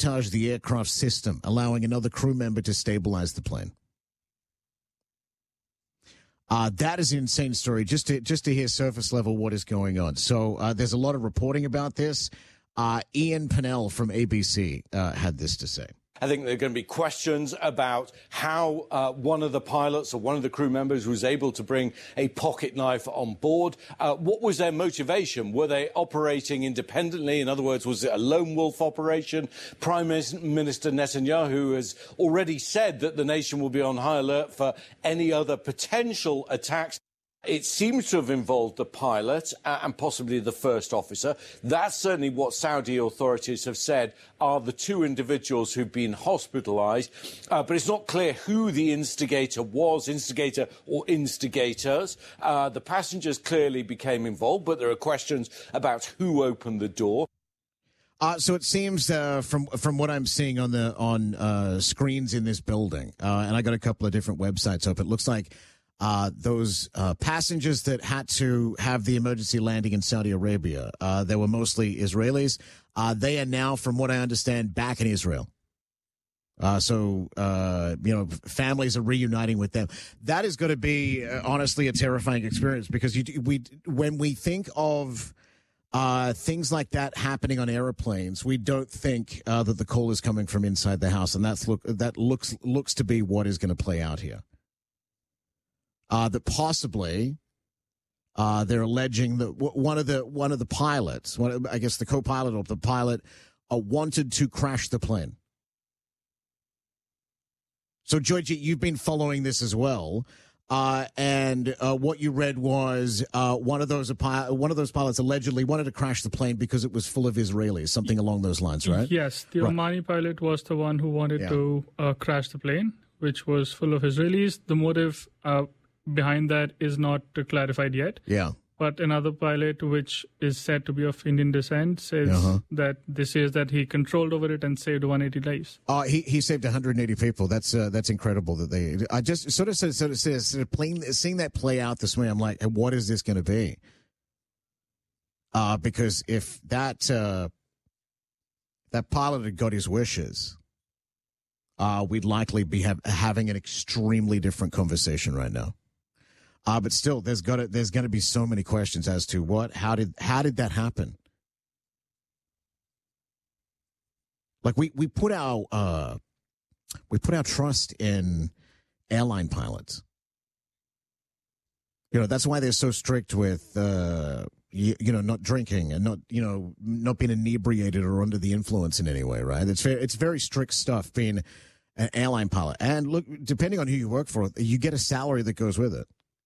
sabotaged the aircraft system, allowing another crew member to stabilize the plane. That is an insane story. Just to hear surface level what is going on. So there's a lot of reporting about this. Ian Pennell from ABC had this to say. I think there are going to be questions about how one of the pilots or one of the crew members was able to bring a pocket knife on board. What was their motivation? Were they operating independently? In other words, was it a lone wolf operation? Prime Minister Netanyahu has already said that the nation will be on high alert for any other potential attacks. It seems to have involved the pilot and possibly the first officer. That's certainly what Saudi authorities have said are the two individuals who've been hospitalised. But it's not clear who the instigator was, instigator or instigators. The passengers clearly became involved, but there are questions about who opened the door. So it seems from what I'm seeing on screens in this building, and I got a couple of different websites up, it looks like those passengers that had to have the emergency landing in Saudi Arabia, they were mostly Israelis. They are now, from what I understand, back in Israel. So families are reuniting with them. That is going to be, honestly, a terrifying experience because when we think of things like that happening on airplanes, we don't think that the call is coming from inside the house, and that looks to be what is going to play out here. That possibly they're alleging that one of the pilots, I guess the co-pilot or the pilot, wanted to crash the plane. So, Georgie, you've been following this as well, and what you read was one of those pilots allegedly wanted to crash the plane because it was full of Israelis, something along those lines, right? Yes, the Omani pilot was the one who wanted to crash the plane, which was full of Israelis. The motive behind that is not clarified yet. Yeah. But another pilot, which is said to be of Indian descent, says that he controlled over it and saved 180 lives. He saved 180 people. That's incredible. I just sort of seeing that play out this way. I'm like, what is this going to be? Because if that pilot had got his wishes, we'd likely be having an extremely different conversation right now. But still, there's going to be so many questions as to how did that happen? Like we put our trust in airline pilots. That's why they're so strict with not drinking and not being inebriated or under the influence in any way, right? It's very strict stuff being an airline pilot. And look, depending on who you work for, you get a salary that goes with it.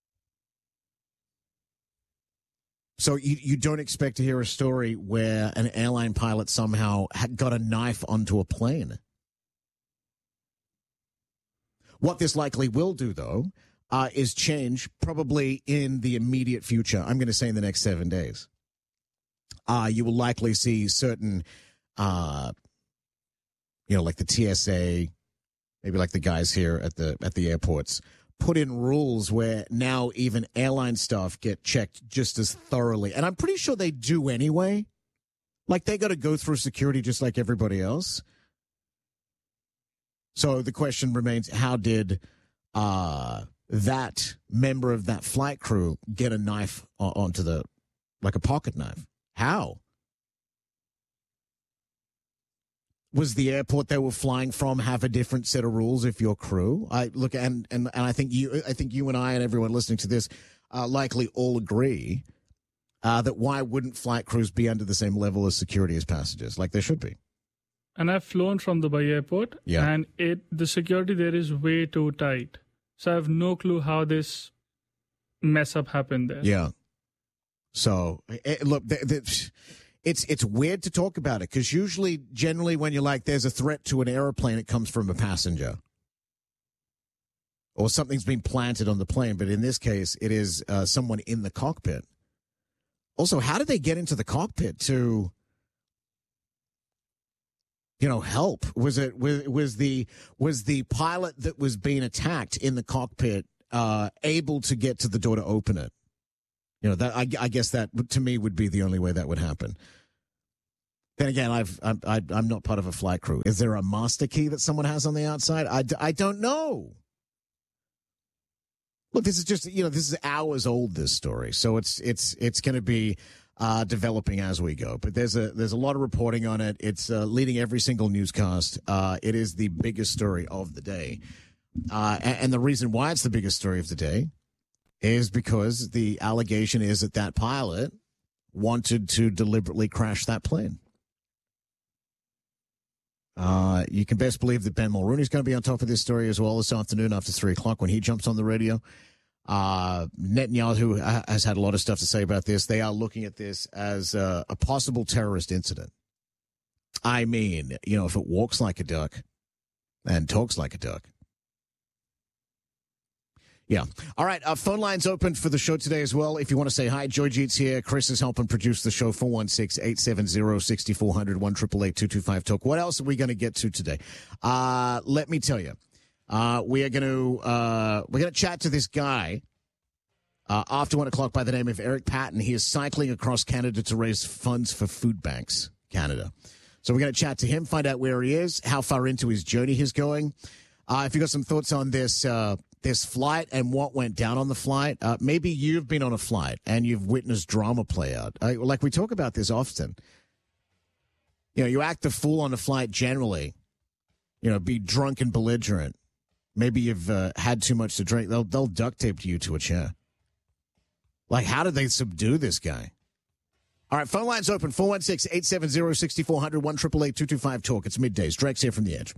So you don't expect to hear a story where an airline pilot somehow had got a knife onto a plane. What this likely will do, though, is change probably in the immediate future. I'm going to say in the next 7 days. You will likely see certain, like the TSA, maybe like the guys here at the airports, put in rules where now even airline staff get checked just as thoroughly. And I'm pretty sure they do anyway. Like they got to go through security just like everybody else. So the question remains, how did that member of that flight crew get a knife onto like a pocket knife? How? Was the airport they were flying from have a different set of rules if your crew? I think you and I and everyone listening to this likely all agree that why wouldn't flight crews be under the same level of security as passengers? Like they should be. And I've flown from Dubai airport, and the security there is way too tight. So I have no clue how this mess up happened there. Yeah. So look. It's weird to talk about it because generally when you're like there's a threat to an airplane, it comes from a passenger or something's been planted on the plane. But in this case, it is someone in the cockpit. Also, how did they get into the cockpit to, help? Was the pilot that was being attacked in the cockpit able to get to the door to open it? I guess that to me would be the only way that would happen. Then again, I'm not part of a flight crew. Is there a master key that someone has on the outside? I don't know. Look, this is just, this is hours old, this story. So it's going to be developing as we go. But there's a lot of reporting on it. It's leading every single newscast. It is the biggest story of the day. And the reason why it's the biggest story of the day is because the allegation is that pilot wanted to deliberately crash that plane. You can best believe that Ben Mulrooney's going to be on top of this story as well this afternoon after 3 o'clock when he jumps on the radio. Netanyahu has had a lot of stuff to say about this. They are looking at this as a possible terrorist incident. I mean, if it walks like a duck and talks like a duck. Yeah. All right. Phone lines open for the show today as well. If you want to say hi, Joy Jeet's here. Chris is helping produce the show. 416-870-6400, 1-888-225-TALK. What else are we going to get to today? Let me tell you. We're going to chat to this guy after 1 o'clock by the name of Eric Patton. He is cycling across Canada to raise funds for food banks, Canada. So we're going to chat to him, find out where he is, how far into his journey he's going. If you've got some thoughts on this flight and what went down on the flight, maybe you've been on a flight and you've witnessed drama play out. Like we talk about this often. You act the fool on a flight generally. Be drunk and belligerent. Maybe you've had too much to drink. They'll duct tape you to a chair. Like, how did they subdue this guy? All right, phone lines open, 416-870-6400, 1-888-225-TALK. It's middays. Drex here from The Edge.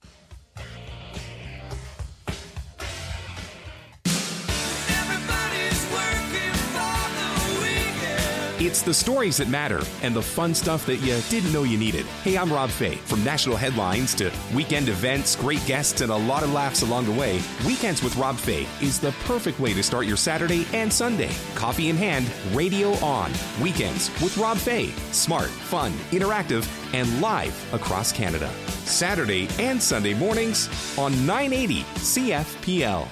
It's the stories that matter and the fun stuff that you didn't know you needed. Hey, I'm Rob Fay. From national headlines to weekend events, great guests, and a lot of laughs along the way, Weekends with Rob Fay is the perfect way to start your Saturday and Sunday. Coffee in hand, radio on. Weekends with Rob Fay. Smart, fun, interactive, and live across Canada. Saturday and Sunday mornings on 980 CFPL.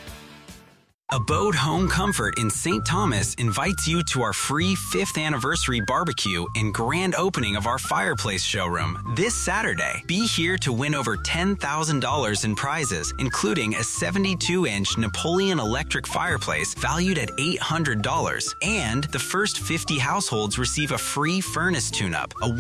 Abode Home Comfort in St. Thomas invites you to our free 5th anniversary barbecue and grand opening of our fireplace showroom this Saturday. Be here to win over $10,000 in prizes, including a 72-inch Napoleon electric fireplace valued at $800. And the first 50 households receive a free furnace tune-up, a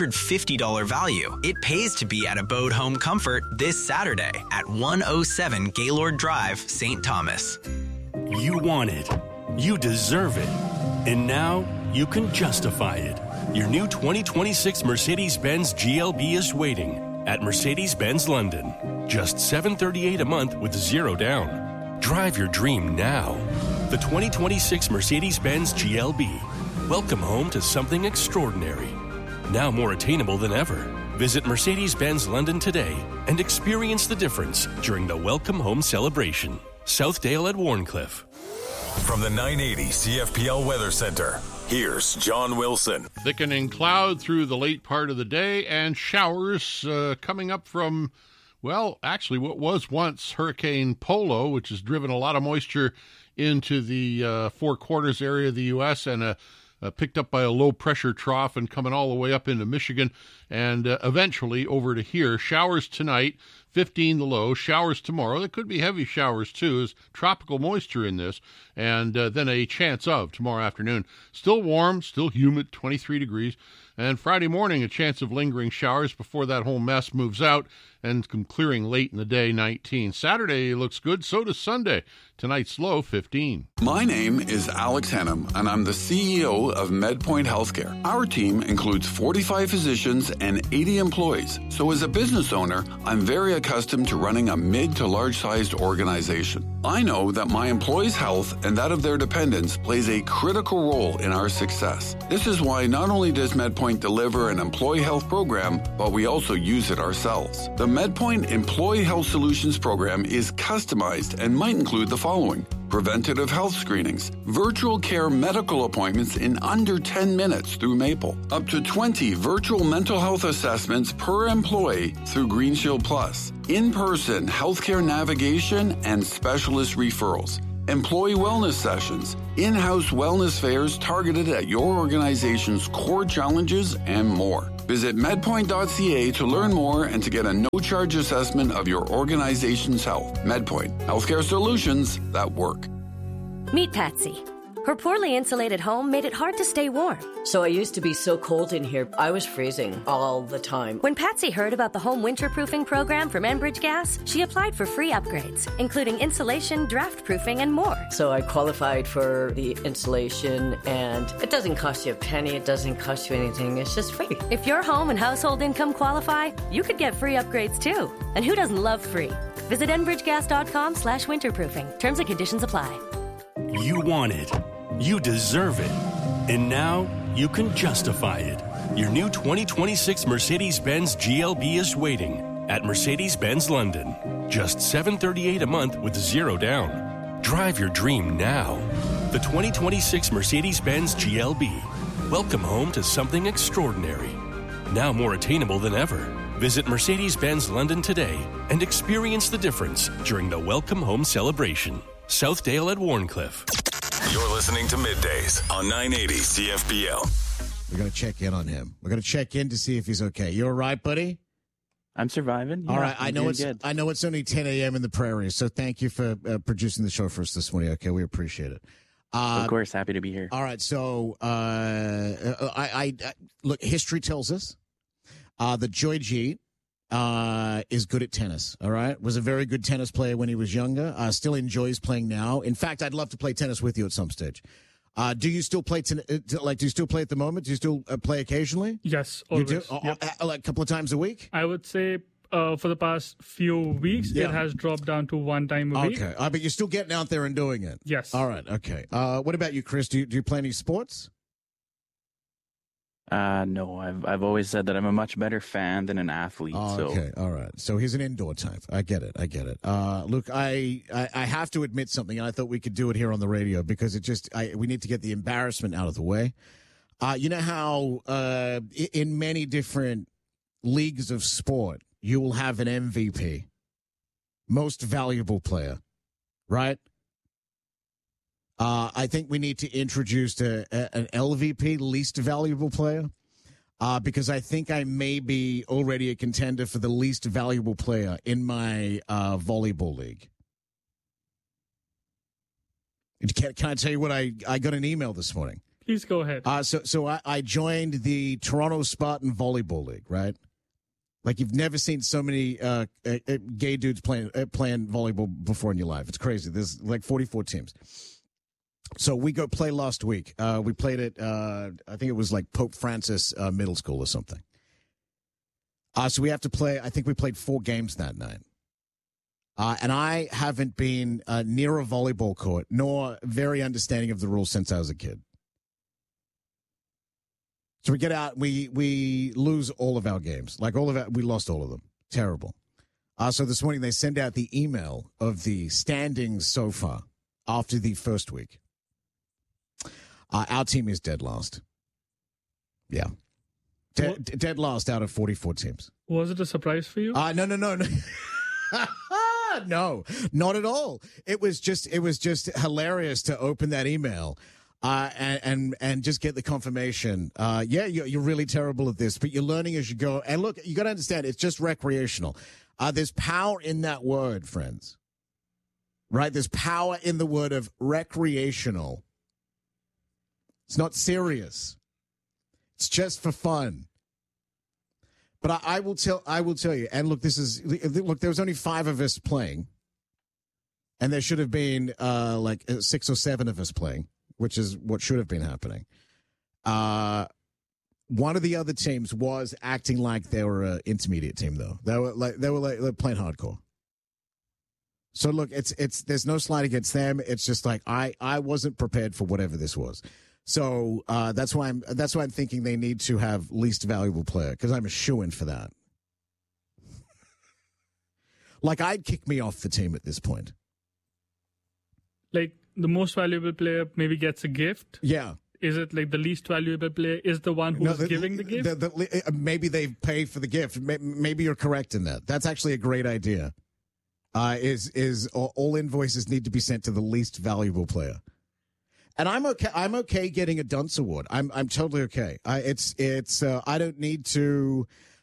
$150 value. It pays to be at Abode Home Comfort this Saturday at 107 Gaylord Drive, St. Thomas. You want it. You deserve it. And now you can justify it. Your new 2026 Mercedes-Benz GLB is waiting at Mercedes-Benz London. Just $738 a month with zero down. Drive your dream now. The 2026 Mercedes-Benz GLB. Welcome home to something extraordinary. Now more attainable than ever. Visit Mercedes-Benz London today and experience the difference during the Welcome Home celebration. Southdale at Warncliffe. From the 980 CFPL Weather Center, here's John Wilson. Thickening cloud through the late part of the day and showers coming up from, actually what was once Hurricane Polo, which has driven a lot of moisture into the Four Corners area of the U.S. and picked up by a low-pressure trough and coming all the way up into Michigan and eventually over to here. Showers tonight. 15 the low, showers tomorrow. There could be heavy showers, too. There's tropical moisture in this, and then a chance of tomorrow afternoon. Still warm, still humid, 23 degrees. And Friday morning, a chance of lingering showers before that whole mess moves out and clearing late in the day, 19. Saturday looks good, so does Sunday. Tonight's low, 15. My name is Alex Hennum, and I'm the CEO of MedPoint Healthcare. Our team includes 45 physicians and 80 employees. So as a business owner, I'm very accustomed to running a mid to large-sized organization. I know that my employees' health and that of their dependents plays a critical role in our success. This is why not only does MedPoint deliver an employee health program, but we also use it ourselves. The MedPoint Employee Health Solutions program is customized and might include the following: preventative health screenings, virtual care medical appointments in under 10 minutes through Maple, up to 20 virtual mental health assessments per employee through GreenShield Plus, in-person healthcare navigation and specialist referrals, employee wellness sessions, in-house wellness fairs targeted at your organization's core challenges, and more. Visit medpoint.ca to learn more and to get a no-charge assessment of your organization's health. MedPoint, healthcare solutions that work. Meet Patsy. Her poorly insulated home made it hard to stay warm. So I used to be so cold in here, I was freezing all the time. When Patsy heard about the home winterproofing program from Enbridge Gas, she applied for free upgrades, including insulation, draft proofing, and more. So I qualified for the insulation, and it doesn't cost you a penny. It doesn't cost you anything. It's just free. If your home and household income qualify, you could get free upgrades too. And who doesn't love free? Visit enbridgegas.com/winterproofing. Terms and conditions apply. You want it. You deserve it. And now you can justify it. Your new 2026 Mercedes-Benz GLB is waiting at Mercedes-Benz London. Just $738 a month with zero down. Drive your dream now. The 2026 Mercedes-Benz GLB. Welcome home to something extraordinary. Now more attainable than ever. Visit Mercedes-Benz London today and experience the difference during the Welcome Home celebration. Southdale at Warncliffe. You're listening to Middays on 980 CFPL. We're going to check in on him. We're going to check in to see if he's okay. You all right, buddy? I'm surviving. All right. I know good. I know it's only 10 a.m. in the prairies, so thank you for producing the show for us this morning. Okay, we appreciate it. Of course, happy to be here. All right. So, I look. History tells us that Joy G is good at tennis. All right, was a very good tennis player when he was younger. Still enjoys playing now. In fact, I'd love to play tennis with you at some stage. Do you still play? Do you still play at the moment? Do you still play occasionally? Yes, always. You do? Yep. Like a couple of times a week? I would say for the past few weeks, it has dropped down to one time a week. Okay, but you're still getting out there and doing it. Yes. All right. Okay. What about you, Chris? Do you play any sports? No, I've always said that I'm a much better fan than an athlete. Okay, all right. So he's an indoor type. I get it. Look, I have to admit something, and I thought we could do it here on the radio because we need to get the embarrassment out of the way. You know how in many different leagues of sport, you will have an MVP, most valuable player, right? I think we need to introduce an LVP, least valuable player, because I think I may be already a contender for the least valuable player in my volleyball league. Can I tell you what I got an email this morning? Please go ahead. So I joined the Toronto Spartan Volleyball League, right? Like you've never seen so many gay dudes playing volleyball before in your life. It's crazy. There's like 44 teams. So we go play last week. We played at, I think it was like Pope Francis Middle School or something. So we have to play, I think we played 4 games that night. And I haven't been near a volleyball court, nor very understanding of the rules since I was a kid. So we get out, we lose all of our games. We lost all of them. Terrible. So this morning they send out the email of the standings so far after the first week. Our team is dead last. Yeah. Dead last out of 44 teams. Was it a surprise for you? No. No, not at all. It was just hilarious to open that email and just get the confirmation. You're really terrible at this, but you're learning as you go. And look, you got to understand, it's just recreational. There's power in that word, friends. Right? There's power in the word of recreational. It's not serious. It's just for fun. But I will tell you. And look, there was only 5 of us playing, and there should have been 6 or 7 of us playing, which is what should have been happening. One of the other teams was acting like they were an intermediate team, though. They were playing hardcore. So look, there's no slight against them. It's just like I wasn't prepared for whatever this was. So that's why I'm thinking they need to have least valuable player, because I'm a shoo-in for that. Like I'd kick me off the team at this point. Like the most valuable player maybe gets a gift. Yeah. Is it like the least valuable player is the one who's giving the gift? Maybe they pay for the gift. Maybe you're correct in that. That's actually a great idea. Is all invoices need to be sent to the least valuable player. And I'm okay. I'm okay getting a dunce award. I'm totally okay. I don't need to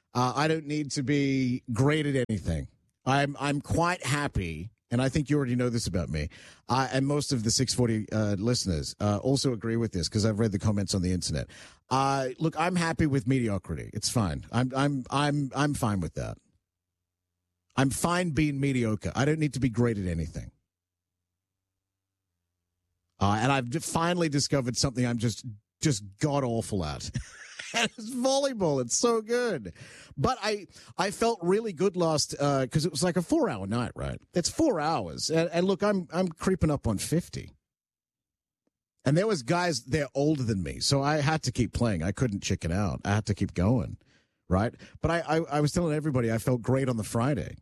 be great at anything. I'm quite happy, and I think you already know this about me. And most of the 640 listeners also agree with this because I've read the comments on the internet. Look, I'm happy with mediocrity. It's fine. I'm fine with that. I'm fine being mediocre. I don't need to be great at anything. And I've finally discovered something I'm just god awful at. And it's volleyball. It's so good. But I felt really good last because it was like a 4-hour night, right? It's 4 hours. And look, I'm creeping up on 50. And there was guys there older than me, so I had to keep playing. I couldn't chicken out. I had to keep going, right? But I was telling everybody I felt great on the Friday.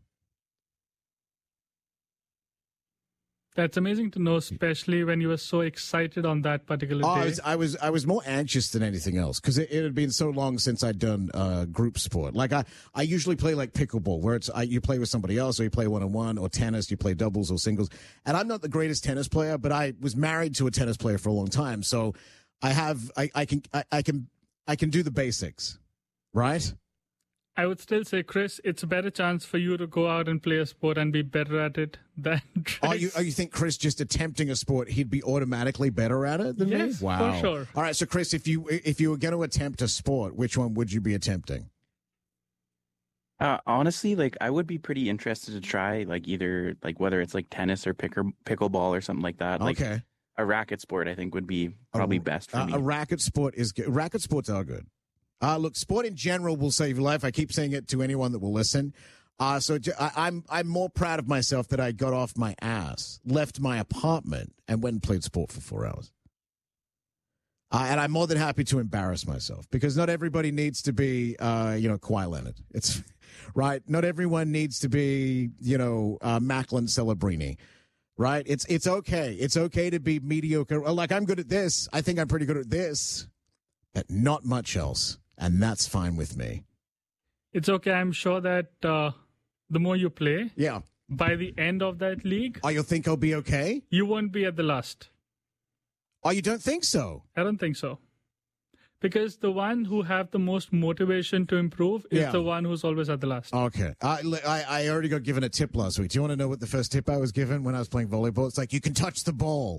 That's amazing to know, especially when you were so excited on that particular day. I was more anxious than anything else because it had been so long since I'd done group sport. Like I usually play like pickleball, where you play with somebody else, or you play one-on-one, or tennis, you play doubles or singles. And I'm not the greatest tennis player, but I was married to a tennis player for a long time, so I can do the basics, right? I would still say, Chris, it's a better chance for you to go out and play a sport and be better at it than Chris. Oh, you think Chris just attempting a sport, he'd be automatically better at it than me? Yes, wow. for sure. All right, so Chris, if you were going to attempt a sport, which one would you be attempting? Honestly, like I would be pretty interested to try like either like whether it's like tennis or pickleball or something like that. Like, okay. A racket sport, I think, would be probably best for me. A racket sport is good. Racket sports are good. Look, sport in general will save your life. I keep saying it to anyone that will listen. I'm more proud of myself that I got off my ass, left my apartment, and went and played sport for 4 hours. And I'm more than happy to embarrass myself because not everybody needs to be, Kawhi Leonard. It's right. Not everyone needs to be, Macklin Celebrini. Right? It's okay. It's okay to be mediocre. Like I'm good at this. I think I'm pretty good at this, but not much else. And that's fine with me. It's okay. I'm sure that the more you play, yeah, by the end of that league, you'll think I'll be okay? You won't be at the last. Oh, you don't think so? I don't think so. Because the one who have the most motivation to improve is the one who's always at the last. Okay. I already got given a tip last week. Do you want to know what the first tip I was given when I was playing volleyball? It's like, you can touch the ball.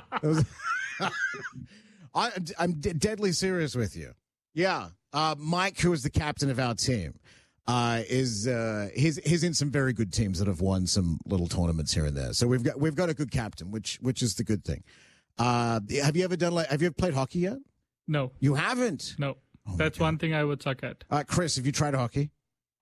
I'm deadly serious with you. Yeah. Mike, who is the captain of our team, he's in some very good teams that have won some little tournaments here and there. So we've got a good captain, which is the good thing. Have you ever played hockey yet? No. You haven't? No. Oh, that's one thing I would suck at. Chris, have you tried hockey?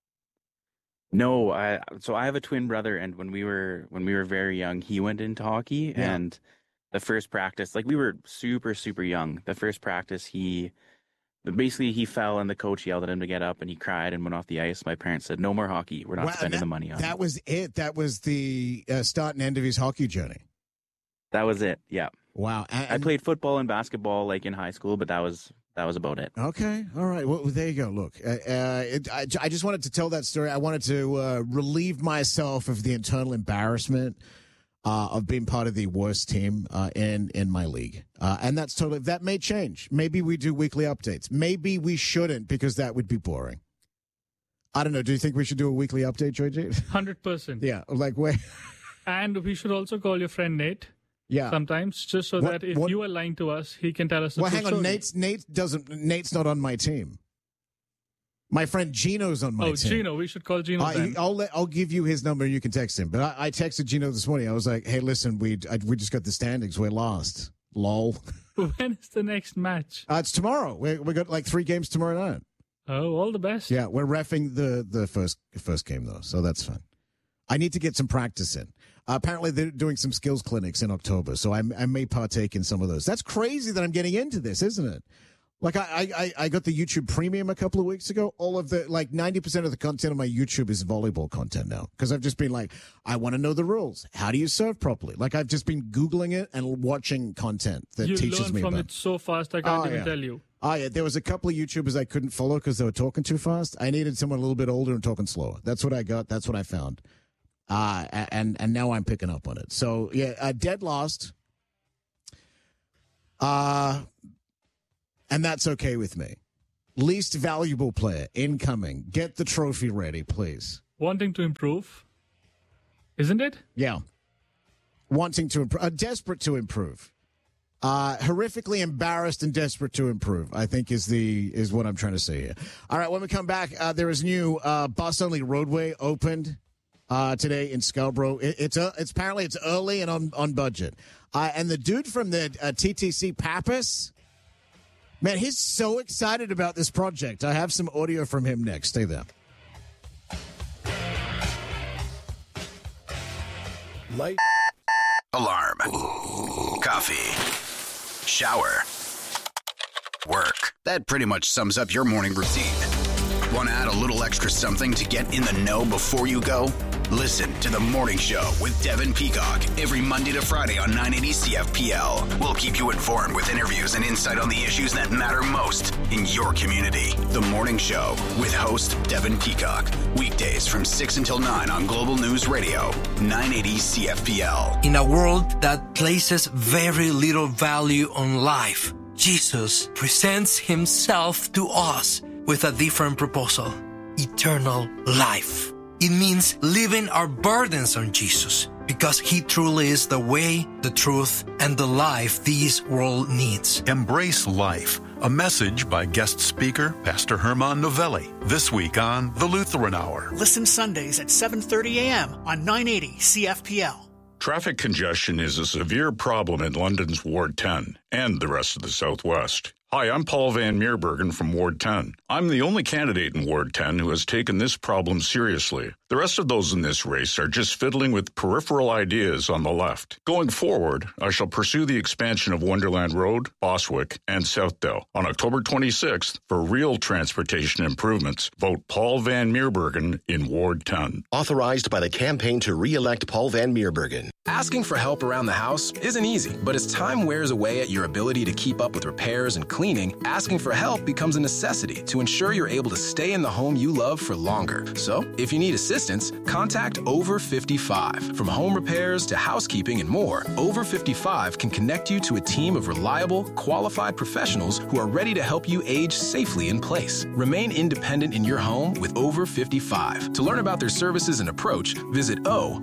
No. So I have a twin brother, and when we were very young, he went into hockey, and the first practice, like we were super, super young. The first practice, he fell, and the coach yelled at him to get up, and he cried and went off the ice. My parents said, "No more hockey. We're not spending the money on it." That was it. That was the start and end of his hockey journey. That was it. Yeah. Wow. I played football and basketball like in high school, but that was about it. Okay. All right. Well, there you go. Look, I just wanted to tell that story. I wanted to relieve myself of the internal embarrassment of being part of the worst team in my league. And that may change. Maybe we do weekly updates. Maybe we shouldn't, because that would be boring. I don't know. Do you think we should do a weekly update, Joy J? 100%. Yeah. Like where? And we should also call your friend Nate. Yeah. Sometimes, just so that if you are lying to us, he can tell us the truth. Well, hang on. Story. Nate's not on my team. My friend Gino's on my team. Oh, Gino. We should call Gino then. I'll give you his number and you can text him. But I texted Gino this morning. I was like, hey, listen, we just got the standings. We're last. Lol. When is the next match? It's tomorrow. We got like 3 games tomorrow night. Oh, all the best. Yeah, we're reffing the first game, though, so that's fine. I need to get some practice in. Apparently, they're doing some skills clinics in October, so I may partake in some of those. That's crazy that I'm getting into this, isn't it? Like, I got the YouTube Premium a couple of weeks ago. All of the, 90% of the content on my YouTube is volleyball content now. Because I've just been like, I want to know the rules. How do you serve properly? Like, I've just been Googling it and watching content that teaches me about it. You learn from it so fast, I can't even tell you. Oh, yeah. There was a couple of YouTubers I couldn't follow because they were talking too fast. I needed someone a little bit older and talking slower. That's what I got. That's what I found. And now I'm picking up on it. So, yeah, dead last. And that's okay with me. Least valuable player incoming. Get the trophy ready, please. Wanting to improve, isn't it? Yeah. Wanting to improve. Desperate to improve. Horrifically embarrassed and desperate to improve, I think is what I'm trying to say here. All right, when we come back, there is new bus-only roadway opened today in Scarborough. It's apparently it's early and on budget. And the dude from the TTC, Pappas, man, he's so excited about this project. I have some audio from him next. Stay there. Light. Alarm. Coffee. Shower. Work. That pretty much sums up your morning routine. Want to add a little extra something to get in the know before you go? Listen to The Morning Show with Devin Peacock every Monday to Friday on 980 CFPL. We'll keep you informed with interviews and insight on the issues that matter most in your community. The Morning Show with host Devin Peacock. Weekdays from 6 until 9 on Global News Radio, 980 CFPL. In a world that places very little value on life, Jesus presents himself to us with a different proposal: eternal life. It means leaving our burdens on Jesus, because he truly is the way, the truth, and the life this world needs. Embrace life. A message by guest speaker Pastor Herman Novelli. This week on The Lutheran Hour. Listen Sundays at 7:30 a.m. on 980 CFPL. Traffic congestion is a severe problem in London's Ward 10 and the rest of the Southwest. Hi, I'm Paul Van Meerbergen from Ward 10. I'm the only candidate in Ward 10 who has taken this problem seriously. The rest of those in this race are just fiddling with peripheral ideas on the left. Going forward, I shall pursue the expansion of Wonderland Road, Boswick, and Southdale. On October 26th, for real transportation improvements, vote Paul Van Meerbergen in Ward 10. Authorized by the campaign to re-elect Paul Van Meerbergen. Asking for help around the house isn't easy, but as time wears away at your ability to keep up with repairs and cleaning, asking for help becomes a necessity to ensure you're able to stay in the home you love for longer. So, if you need assistance, contact Over 55. From home repairs to housekeeping and more, Over 55 can connect you to a team of reliable, qualified professionals who are ready to help you age safely in place. Remain independent in your home with Over 55. To learn about their services and approach, visit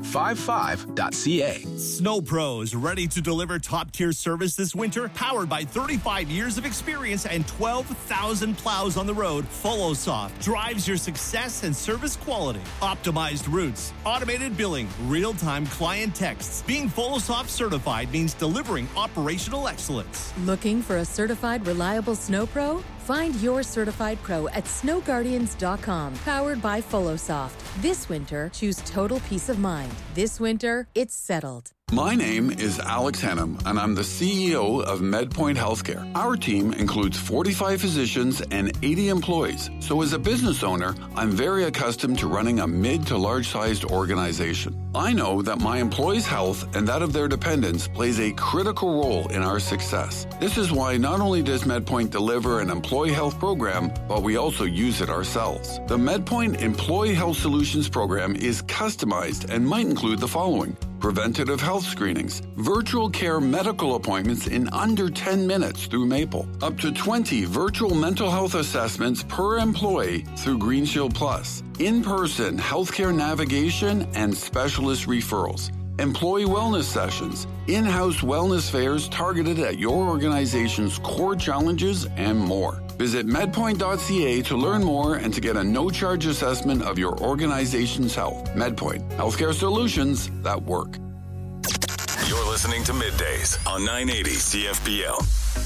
o55.ca. Snow Pros, ready to deliver top-tier service this winter? Powered by 35 years of experience and 12,000 plows on the road, FollowSoft drives your success and service quality. Optimized routes, automated billing, real-time client texts. Being FollowSoft certified means delivering operational excellence. Looking for a certified, reliable Snow Pro? Find your certified pro at snowguardians.com. Powered by FollowSoft. This winter, choose total peace of mind. This winter, it's settled. My name is Alex Hannum, and I'm the CEO of MedPoint Healthcare. Our team includes 45 physicians and 80 employees. So as a business owner, I'm very accustomed to running a mid to large-sized organization. I know that my employees' health and that of their dependents plays a critical role in our success. This is why not only does MedPoint deliver an employee health program, but we also use it ourselves. The MedPoint Employee Health Solutions program is customized and might include the following: preventative health screenings, virtual care medical appointments in under 10 minutes through Maple, up to 20 virtual mental health assessments per employee through Green Shield Plus, in-person healthcare navigation and specialist referrals, employee wellness sessions, in-house wellness fairs targeted at your organization's core challenges, and more. Visit medpoint.ca to learn more and to get a no-charge assessment of your organization's health. MedPoint, healthcare solutions that work. You're listening to Middays on 980 CFPL.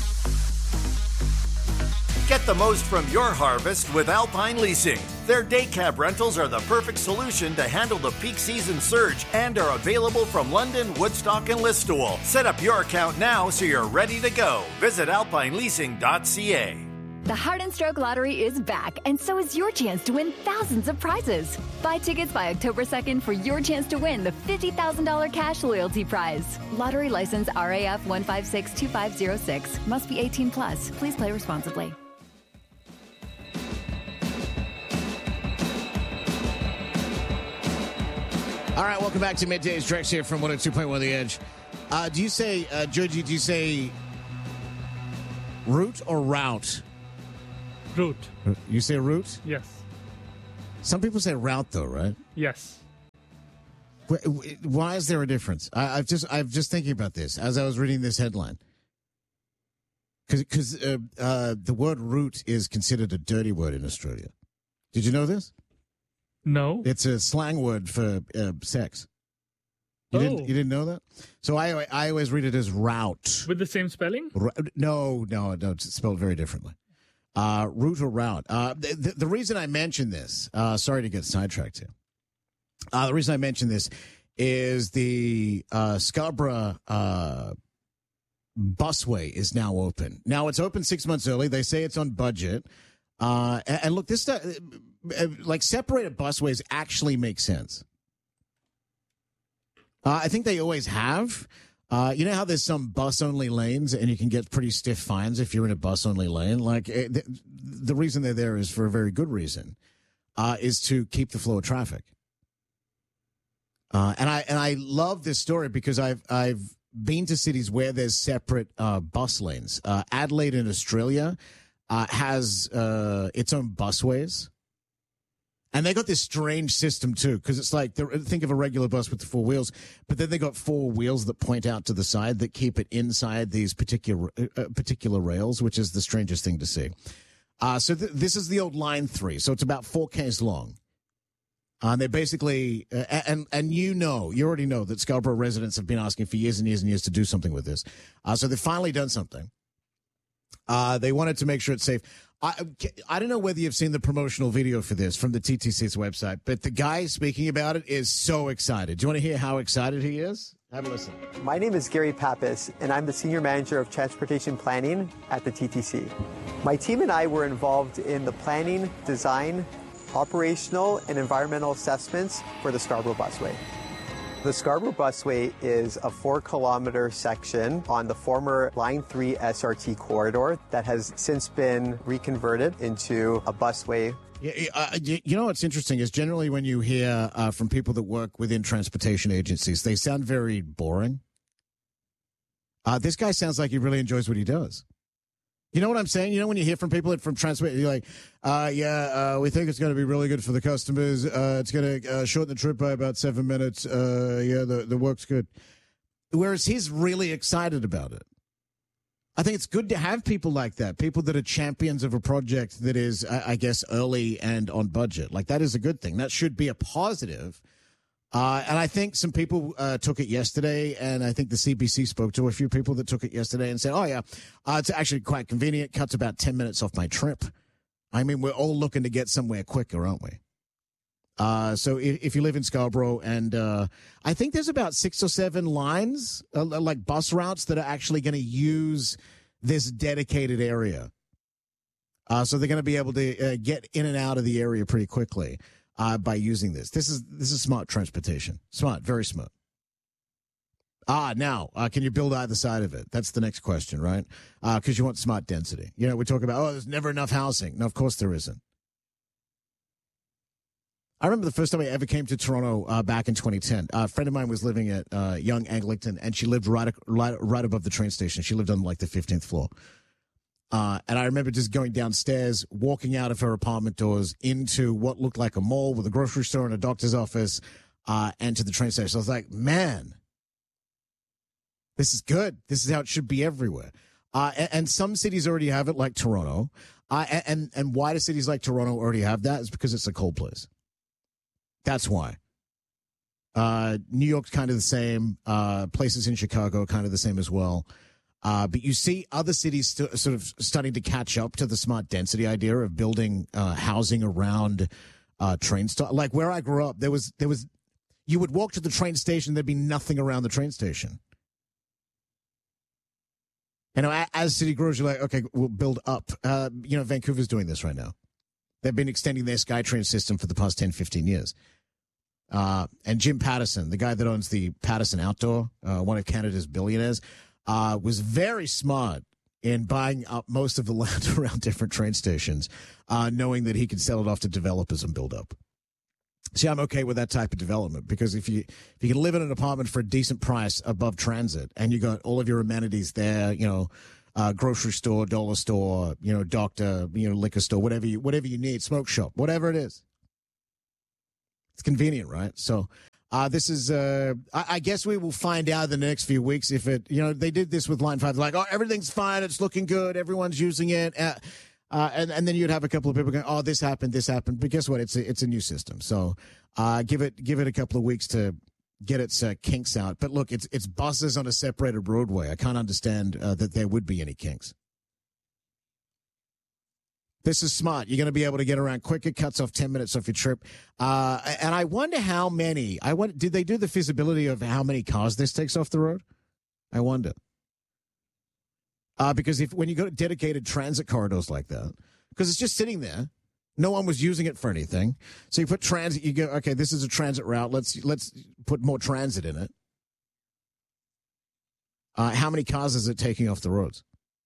Get the most from your harvest with Alpine Leasing. Their day cab rentals are the perfect solution to handle the peak season surge and are available from London, Woodstock, and Listowel. Set up your account now so you're ready to go. Visit alpineleasing.ca. The Heart and Stroke Lottery is back, and so is your chance to win thousands of prizes. Buy tickets by October 2nd for your chance to win the $50,000 cash loyalty prize. Lottery license RAF 1562506. Must be 18 plus. Please play responsibly. All right, welcome back to Middays. Drex here from 102.1 The Edge. Do you say, Georgie, do you say Route or route? Route. You say route? Yes. Some people say route, though, right? Yes. Why is there a difference? I've just thinking about this as I was reading this headline. Because the word route is considered a dirty word in Australia. Did you know this? No. It's a slang word for sex. You didn't know that? So I always read it as route. With the same spelling? No, it's spelled very differently. Route or route. The reason I mention this, sorry to get sidetracked here. The reason I mention this is the Scarborough busway is now open. Now, it's open 6 months early. They say it's on budget. And look, this stuff, like separated busways actually makes sense. I think they always have. You know how there's some bus-only lanes and you can get pretty stiff fines if you're in a bus-only lane? Like, the reason they're there is for a very good reason, is to keep the flow of traffic. And I love this story because I've been to cities where there's separate bus lanes. Adelaide in Australia has its own busways. And they got this strange system, too, because it's like, think of a regular bus with the four wheels, but then they got four wheels that point out to the side that keep it inside these particular rails, which is the strangest thing to see. So this is the old Line 3, so it's about 4 Ks long. They basically, and you already know that Scarborough residents have been asking for years and years and years to do something with this. So they've finally done something. They wanted to make sure it's safe. I don't know whether you've seen the promotional video for this from the TTC's website, but the guy speaking about it is so excited. Do you want to hear how excited he is? Have a listen. My name is Gary Pappas, and I'm the Senior Manager of Transportation Planning at the TTC. My team and I were involved in the planning, design, operational, and environmental assessments for the Scarborough Busway. The Scarborough Busway is a 4-kilometer section on the former Line 3 SRT corridor that has since been reconverted into a busway. You know what's interesting is generally when you hear from people that work within transportation agencies, they sound very boring. This guy sounds like he really enjoys what he does. You know what I'm saying? You know when you hear from people from transport, you're like, we think it's going to be really good for the customers. It's going to shorten the trip by about 7 minutes. The work's good. Whereas he's really excited about it. I think it's good to have people like that, people that are champions of a project that is, I guess, early and on budget. Like, that is a good thing. That should be a positive. And I think some people took it yesterday, and I think the CBC spoke to a few people that took it yesterday and said, it's actually quite convenient. Cuts about 10 minutes off my trip. I mean, we're all looking to get somewhere quicker, aren't we? So if you live in Scarborough, and I think there's about 6 or 7 lines, like bus routes, that are actually going to use this dedicated area. So they're going to be able to get in and out of the area pretty quickly. By using this. This is smart transportation. Smart, very smart. Now, can you build either side of it? That's the next question, right? Because you want smart density. You know, we talk about, there's never enough housing. No, of course there isn't. I remember the first time I ever came to Toronto back in 2010. A friend of mine was living at Yonge Eglinton, and she lived right above the train station. She lived on like the 15th floor. And I remember just going downstairs, walking out of her apartment doors into what looked like a mall with a grocery store and a doctor's office, and to the train station. So I was like, man, this is good. This is how it should be everywhere. And some cities already have it, like Toronto. And why do cities like Toronto already have that? Is because it's a cold place. That's why. New York's kind of the same. Places in Chicago are kind of the same as well. But you see other cities sort of starting to catch up to the smart density idea of building housing around train stops. Like where I grew up, there was you would walk to the train station, there'd be nothing around the train station. You know, as city grows, you're like, okay, we'll build up. Vancouver's doing this right now. They've been extending their SkyTrain system for the past 10, 15 years. And Jim Pattison, the guy that owns the Pattison Outdoor, one of Canada's billionaires, was very smart in buying up most of the land around different train stations, knowing that he could sell it off to developers and build up. See, I'm okay with that type of development because if you can live in an apartment for a decent price above transit and you got all of your amenities there, grocery store, dollar store, doctor, liquor store, whatever you need, smoke shop, whatever it is. It's convenient, right? So this is, I guess we will find out in the next few weeks if it, they did this with Line 5. Like, oh, everything's fine. It's looking good. Everyone's using it. And then you'd have a couple of people going, oh, this happened. But guess what? It's a new system. So give it a couple of weeks to get its kinks out. But look, it's buses on a separated roadway. I can't understand that there would be any kinks. This is smart. You're going to be able to get around quicker, cuts off 10 minutes off your trip. And I wonder how many. Did they do the feasibility of how many cars this takes off the road? I wonder. Because when you go to dedicated transit corridors like that, because it's just sitting there, no one was using it for anything. So you put transit, you go, okay, this is a transit route. Let's put more transit in it. How many cars is it taking off the roads?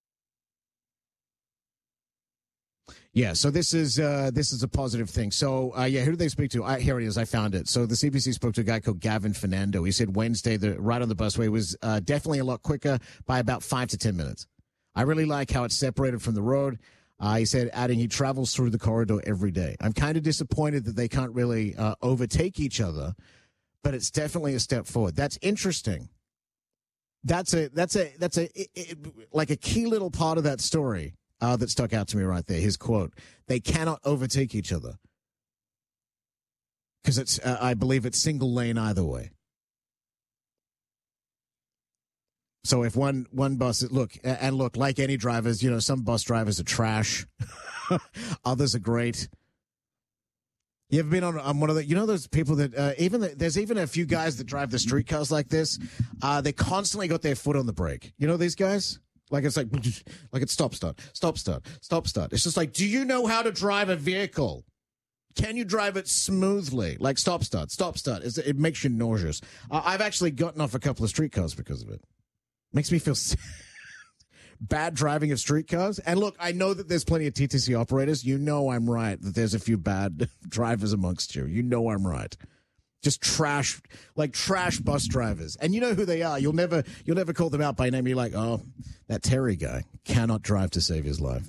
Yeah, so this is a positive thing. So, who did they speak to? Here it is. I found it. So the CBC spoke to a guy called Gavin Fernando. He said Wednesday, the ride on the busway was definitely a lot quicker by about 5 to 10 minutes. I really like how it's separated from the road. He said, adding, he travels through the corridor every day. I'm kind of disappointed that they can't really overtake each other, but it's definitely a step forward. That's interesting. That's like a key little part of that story that stuck out to me right there. His quote: "They cannot overtake each other because it's, I believe, it's single lane either way." So if one bus, look, like any drivers, some bus drivers are trash. Others are great. You ever been on one of the, those people that, there's even a few guys that drive the streetcars like this. They constantly got their foot on the brake. These guys? Like it's stop, start. It's just like, do you know how to drive a vehicle? Can you drive it smoothly? Like stop, start. It makes you nauseous. I've actually gotten off a couple of streetcars because of it. Makes me feel bad driving of streetcars. And look, I know that there's plenty of TTC operators. I'm right that there's a few bad drivers amongst you. I'm right. Just trash bus drivers. And you know who they are. You'll never call them out by name. You're like, oh, that Terry guy cannot drive to save his life.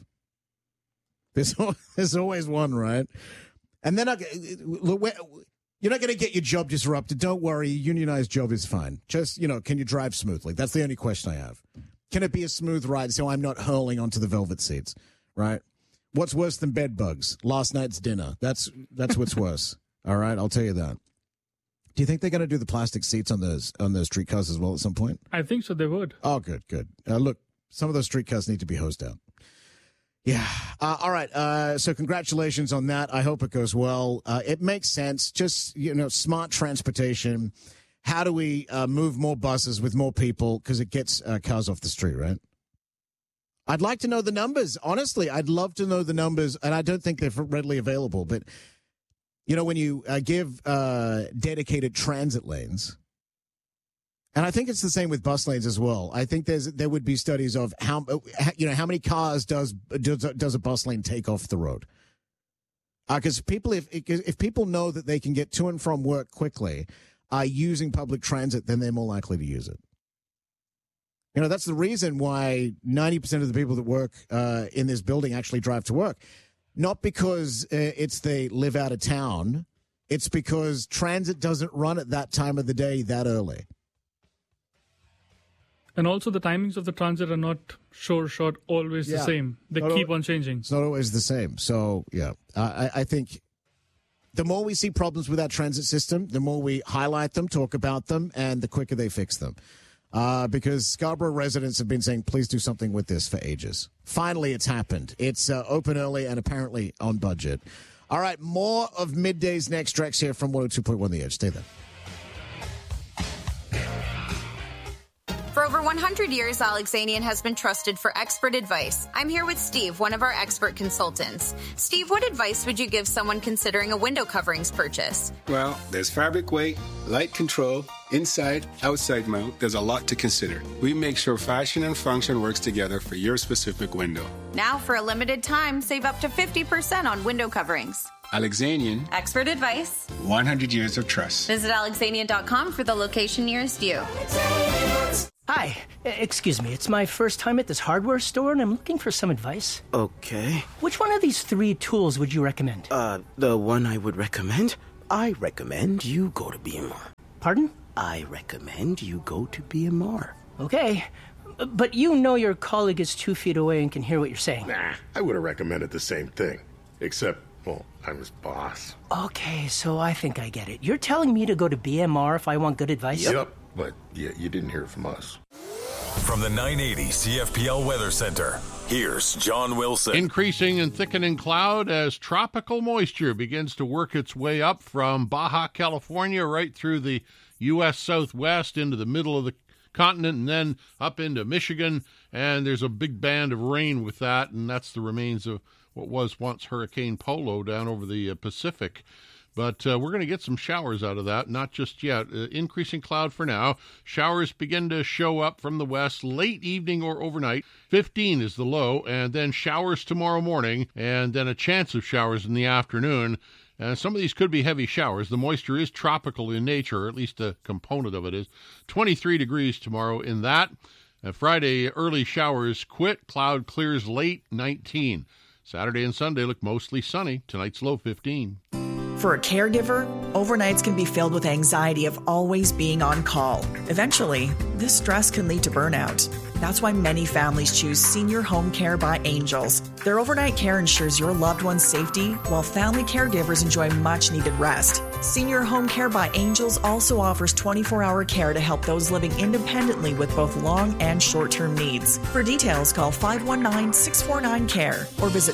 There's always one, right? And then you're not going to get your job disrupted. Don't worry. A unionized job is fine. Just, can you drive smoothly? That's the only question I have. Can it be a smooth ride so I'm not hurling onto the velvet seats, right? What's worse than bed bugs? Last night's dinner. That's what's worse. All right, I'll tell you that. Do you think they're going to do the plastic seats on those streetcars as well at some point? I think so. They would. Oh, good. Look, some of those streetcars need to be hosed out. Yeah. All right. So congratulations on that. I hope it goes well. It makes sense. Just, smart transportation. How do we move more buses with more people? Because it gets cars off the street, right? I'd like to know the numbers. Honestly, I'd love to know the numbers. And I don't think they're readily available. But, when you give dedicated transit lanes, and I think it's the same with bus lanes as well. I think there would be studies of how many cars does a bus lane take off the road? Because people, if people know that they can get to and from work quickly using public transit, then they're more likely to use it. That's the reason why 90% of the people that work in this building actually drive to work. Not because they live out of town. It's because transit doesn't run at that time of the day that early. And also the timings of the transit are not always the same. They keep on changing. It's not always the same. So, yeah, I think the more we see problems with our transit system, the more we highlight them, talk about them, and the quicker they fix them. Because Scarborough residents have been saying, please do something with this for ages. Finally, it's happened. It's open early and apparently on budget. All right, more of Middays next. Drex here from 102.1 The Edge. Stay there. For over 100 years, Alexanian has been trusted for expert advice. I'm here with Steve, one of our expert consultants. Steve, what advice would you give someone considering a window coverings purchase? Well, there's fabric weight, light control, inside, outside mount. There's a lot to consider. We make sure fashion and function works together for your specific window. Now, for a limited time, save up to 50% on window coverings. Alexanian. Expert advice. 100 years of trust. Visit Alexanian.com for the location nearest you. Hi, Hi. Excuse me. It's my first time at this hardware store, and I'm looking for some advice. Okay. Which one of these 3 tools would you recommend? The one I would recommend? I recommend you go to BMR. Pardon? I recommend you go to BMR. Okay. But you know your colleague is 2 feet away and can hear what you're saying. Nah, I would have recommended the same thing. Except, well, I'm his boss. Okay, so I think I get it. You're telling me to go to BMR if I want good advice? Yep, but you didn't hear from us. From the 980 CFPL Weather Center, here's John Wilson. Increasing and thickening cloud as tropical moisture begins to work its way up from Baja California right through the U.S. Southwest into the middle of the continent and then up into Michigan. And there's a big band of rain with that, and that's the remains of what was once Hurricane Polo down over the Pacific. But we're going to get some showers out of that, not just yet. Increasing cloud for now. Showers begin to show up from the west late evening or overnight. 15 is the low, and then showers tomorrow morning, and then a chance of showers in the afternoon. And some of these could be heavy showers. The moisture is tropical in nature, or at least a component of it is. 23 degrees tomorrow in that. Friday, early showers quit. Cloud clears late, 19. Saturday and Sunday look mostly sunny. Tonight's low, 15. For a caregiver, overnights can be filled with anxiety of always being on call. Eventually, this stress can lead to burnout. That's why many families choose Senior Home Care by Angels. Their overnight care ensures your loved one's safety, while family caregivers enjoy much-needed rest. Senior Home Care by Angels also offers 24-hour care to help those living independently with both long and short-term needs. For details, call 519-649-CARE or visit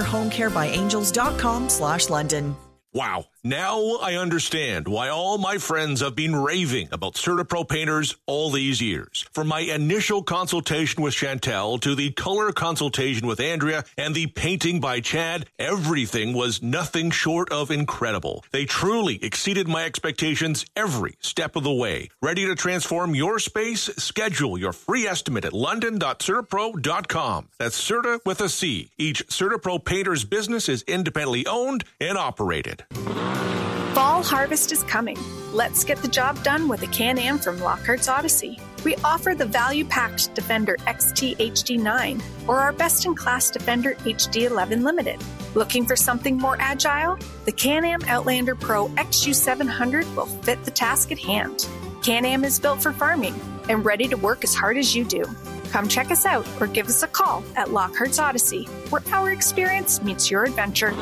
seniorhomecarebyangels.com/London. Wow. Now I understand why all my friends have been raving about CertaPro painters all these years. From my initial consultation with Chantel to the color consultation with Andrea and the painting by Chad, everything was nothing short of incredible. They truly exceeded my expectations every step of the way. Ready to transform your space? Schedule your free estimate at london.certapro.com. That's Certa with a C. Each CertaPro painter's business is independently owned and operated. Fall harvest is coming. Let's get the job done with a Can-Am from Lockhart's Odyssey. We offer the value-packed Defender XT HD9 or our best-in-class Defender HD11 Limited. Looking for something more agile? The Can-Am Outlander Pro XU700 will fit the task at hand. Can-Am is built for farming and ready to work as hard as you do. Come check us out or give us a call at Lockhart's Odyssey, where our experience meets your adventure.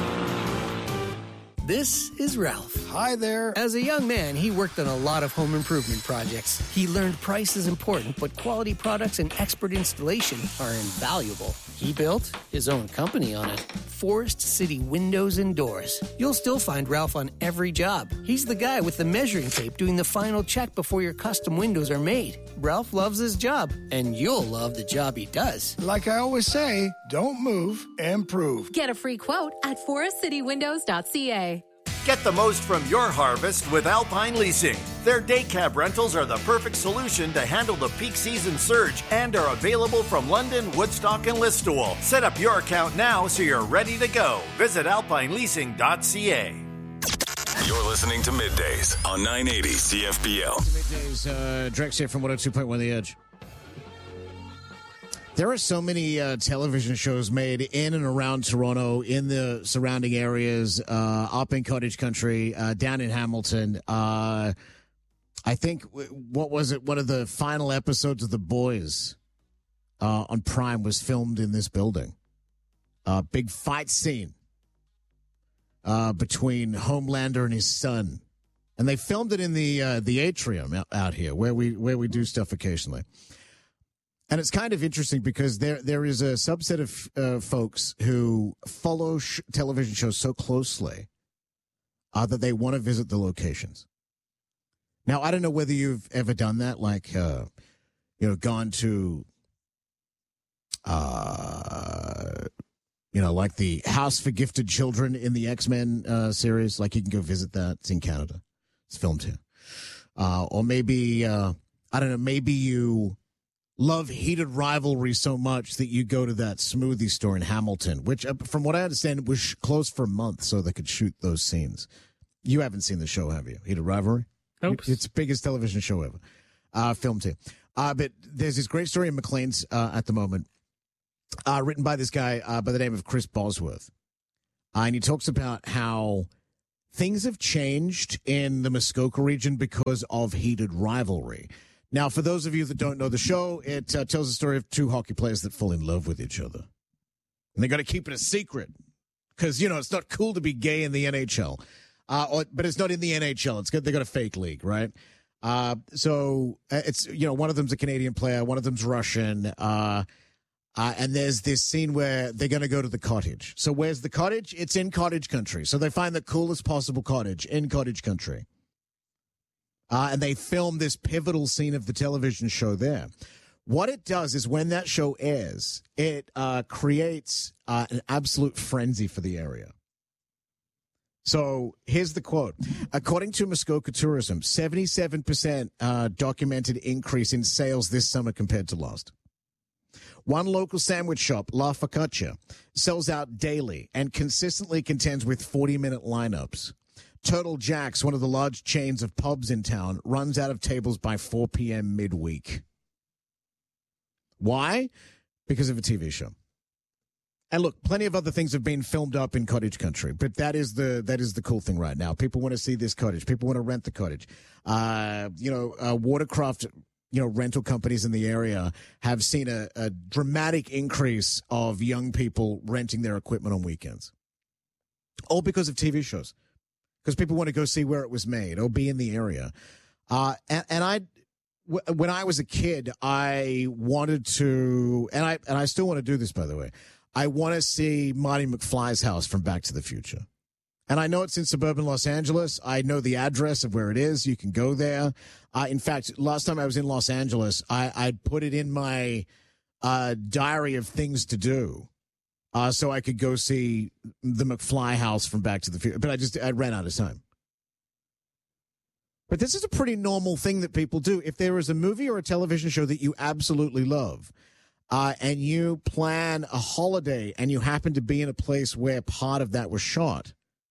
This is Ralph. Hi there. As a young man, he worked on a lot of home improvement projects. He learned price is important, but quality products and expert installation are invaluable. He built his own company on it. Forest City Windows and Doors. You'll still find Ralph on every job. He's the guy with the measuring tape doing the final check before your custom windows are made. Ralph loves his job, and you'll love the job he does. Like I always say, don't move, improve. Get a free quote at forestcitywindows.ca. Get the most from your harvest with Alpine Leasing. Their day cab rentals are the perfect solution to handle the peak season surge and are available from London, Woodstock, and Listowel. Set up your account now so you're ready to go. Visit alpineleasing.ca. You're listening to Middays on 980 CFPL. Middays, Drex here from 102.1 The Edge. There are so many television shows made in and around Toronto, in the surrounding areas, up in Cottage Country, down in Hamilton. I think, what was it? One of the final episodes of The Boys on Prime was filmed in this building. Big fight scene between Homelander and his son. And they filmed it in the atrium out here where we do stuff occasionally. And it's kind of interesting because there is a subset of folks who follow television shows so closely that they want to visit the locations. Now, I don't know whether you've ever done that, like, gone to, like the House for Gifted Children in the X-Men series. Like, you can go visit that. It's in Canada. It's filmed here. Or maybe, I don't know, maybe you love Heated Rivalry so much that you go to that smoothie store in Hamilton, which, from what I understand, was closed for a month so they could shoot those scenes. You haven't seen the show, have you? Heated Rivalry? Nope. It's the biggest television show ever. Filmed here. But there's this great story in Maclean's at the moment, written by this guy by the name of Chris Bosworth. And he talks about how things have changed in the Muskoka region because of heated rivalry. Now, for those of you that don't know the show, it tells the story of two hockey players that fall in love with each other. And they got to keep it a secret because, it's not cool to be gay in the NHL. But it's not in the NHL. It's good. They got a fake league, right? So it's, one of them's a Canadian player. One of them's Russian. And there's this scene where they're going to go to the cottage. So where's the cottage? It's in cottage country. So they find the coolest possible cottage in cottage country. And they film this pivotal scene of the television show there. What it does is when that show airs, it creates an absolute frenzy for the area. So here's the quote. According to Muskoka Tourism, 77% documented increase in sales this summer compared to last. One local sandwich shop, La Focaccia, sells out daily and consistently contends with 40-minute lineups. Total Jack's, one of the large chains of pubs in town, runs out of tables by 4 p.m. midweek. Why? Because of a TV show. And look, plenty of other things have been filmed up in cottage country, but that is the cool thing right now. People want to see this cottage. People want to rent the cottage. Watercraft, rental companies in the area have seen a dramatic increase of young people renting their equipment on weekends. All because of TV shows. Because people want to go see where it was made or be in the area. When I was a kid, I wanted to, and I still want to do this, by the way. I want to see Marty McFly's house from Back to the Future. And I know it's in suburban Los Angeles. I know the address of where it is. You can go there. In fact, last time I was in Los Angeles, I put it in my diary of things to do. So I could go see the McFly house from Back to the Future. But I ran out of time. But this is a pretty normal thing that people do. If there is a movie or a television show that you absolutely love, and you plan a holiday and you happen to be in a place where part of that was shot,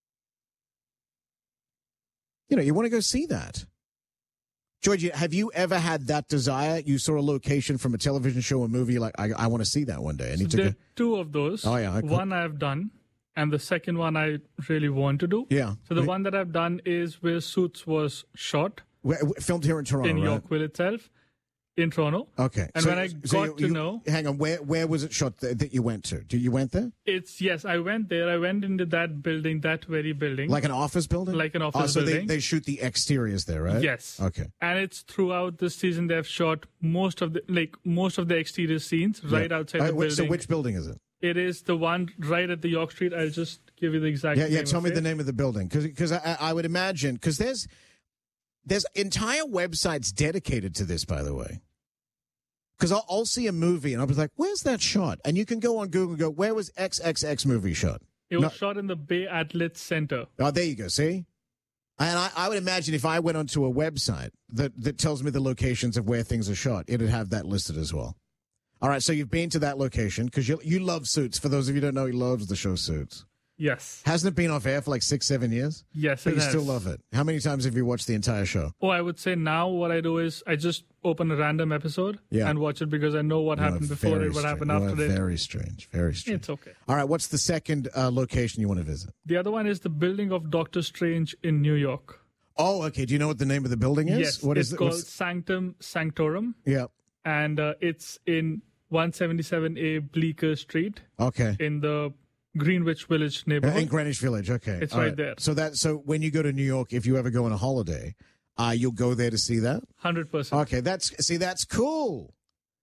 you want to go see that. George, have you ever had that desire? You saw a location from a television show or movie, like, I want to see that one day. There are two of those. Oh, yeah. One I've done, and the second one I really want to do. Yeah. So the one that I've done is where Suits was shot. Filmed here in Toronto, in right? Yorkville itself. In Toronto. Okay. And when I got to know... Hang on, where was it shot that you went to? You went there? Yes, I went there. I went into that building, that very building. Like an office building? Like an office building. So they shoot the exteriors there, right? Yes. Okay. And it's throughout the season they've shot most of the exterior scenes right outside the building. So which building is it? It is the one right at the York Street. I'll just give you the exact name. Yeah, tell me the name of the building. Because I would imagine, because there's entire websites dedicated to this, by the way. Because I'll see a movie and I'll be like, where's that shot? And you can go on Google and go, where was XXX movie shot? It was shot in the Bay Athlete Center. Oh, there you go. See? And I would imagine if I went onto a website that tells me the locations of where things are shot, it would have that listed as well. All right, so you've been to that location because you love Suits. For those of you who don't know, he loves the show Suits. Yes. Hasn't it been off air for like 6-7 years? Yes, but you still love it. How many times have you watched the entire show? Oh, I would say now what I do is I just open a random episode and watch it because I know what happened before it, what happened after it. Very strange. Very strange. It's okay. All right, what's the second location you want to visit? The other one is the building of Doctor Strange in New York. Oh, okay. Do you know what the name of the building is? Yes, it's called Sanctum Sanctorum. Yeah. And it's in 177A Bleecker Street. Okay. In the Greenwich Village neighborhood. In Greenwich Village, okay. It's right there. So when you go to New York, if you ever go on a holiday, you'll go there to see that? 100%. Okay, that's cool.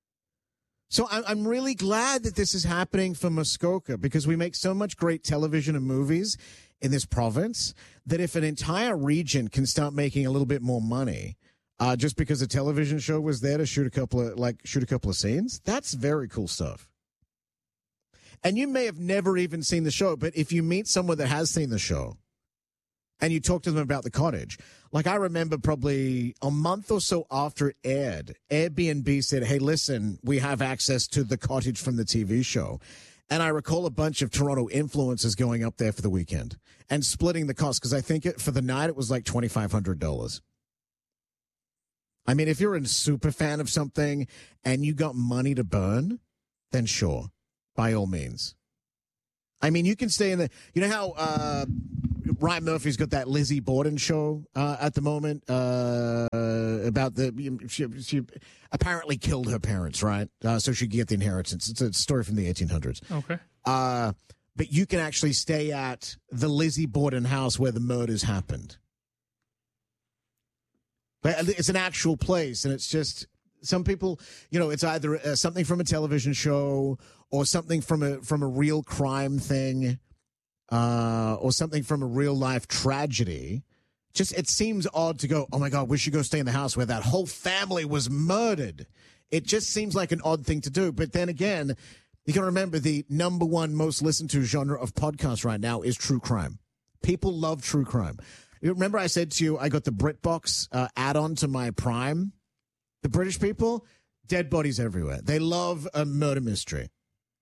So I'm really glad that this is happening for Muskoka because we make so much great television and movies in this province that if an entire region can start making a little bit more money just because a television show was there to shoot a couple of scenes, that's very cool stuff. And you may have never even seen the show, but if you meet someone that has seen the show and you talk to them about the cottage, like I remember probably a month or so after it aired, Airbnb said, hey, listen, we have access to the cottage from the TV show. And I recall a bunch of Toronto influencers going up there for the weekend and splitting the cost because I think for the night it was like $2,500. I mean, if you're a super fan of something and you got money to burn, then sure, by all means. I mean, you can stay in the... You know how Ryan Murphy's got that Lizzie Borden show at the moment about she apparently killed her parents, right? So she could get the inheritance. It's a story from the 1800s. Okay. But you can actually stay at the Lizzie Borden house where the murders happened. But it's an actual place, and it's just... Some people, it's either something from a television show or something from a real crime thing or something from a real life tragedy. Just it seems odd to go, oh, my God, we should go stay in the house where that whole family was murdered. It just seems like an odd thing to do. But then again, you can remember the number one most listened to genre of podcasts right now is true crime. People love true crime. You remember I said to you I got the BritBox add-on to my Prime? The British people, dead bodies everywhere. They love a murder mystery.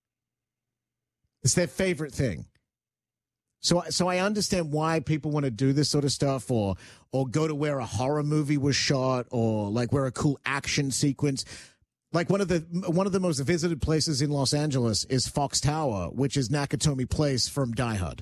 It's their favorite thing. So I understand why people want to do this sort of stuff or go to where a horror movie was shot or like where a cool action sequence. Like one of the most visited places in Los Angeles is Fox Tower, which is Nakatomi Place from Die Hard.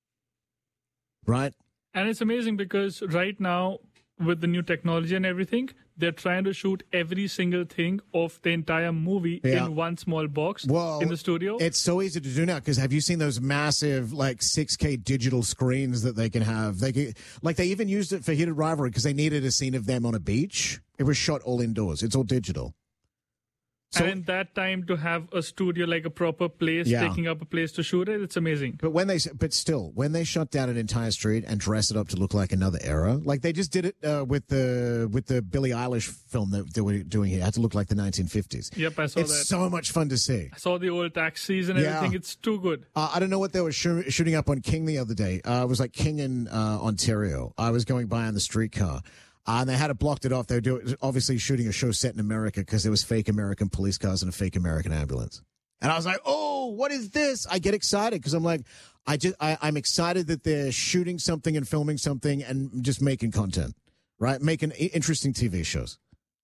Right? And it's amazing because right now, with the new technology and everything, they're trying to shoot every single thing of the entire movie in one small box in the studio. It's so easy to do now because have you seen those massive like 6K digital screens that they can have? They even used it for Heated Rivalry because they needed a scene of them on a beach. It was shot all indoors. It's all digital. So, and in that time to have a studio, like a proper place, taking up a place to shoot it, it's amazing. But when they shut down an entire street and dress it up to look like another era, like they just did it with the Billie Eilish film that they were doing here, it had to look like the 1950s. Yep, I saw that. It's so much fun to see. I saw the old taxis and everything. It's too good. I don't know what they were shooting up on King the other day. It was like King in Ontario. I was going by on the streetcar. And they had it blocked it off. They were obviously shooting a show set in America because there was fake American police cars and a fake American ambulance. And I was like, oh, what is this? I get excited because I'm like, I'm excited that they're shooting something and filming something and just making content, right? Making interesting TV shows.